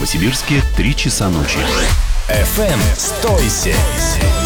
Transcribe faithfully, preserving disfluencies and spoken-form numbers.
Новосибирске три часа ночи. эф эм сто семь.